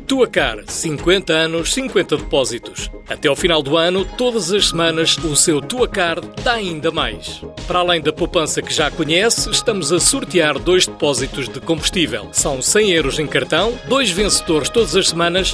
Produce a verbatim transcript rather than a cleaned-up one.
Tuacar, cinquenta anos, cinquenta depósitos. Até ao final do ano, todas as semanas, o seu Tuacar dá ainda mais. Para além da poupança que já conhece, estamos a sortear dois depósitos de combustível. São cem euros em cartão, dois vencedores todas as semanas